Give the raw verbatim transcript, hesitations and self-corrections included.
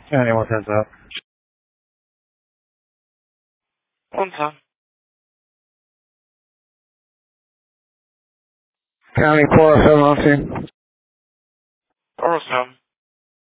County, what heads up? One time. County four oh seven on scene. four oh seven.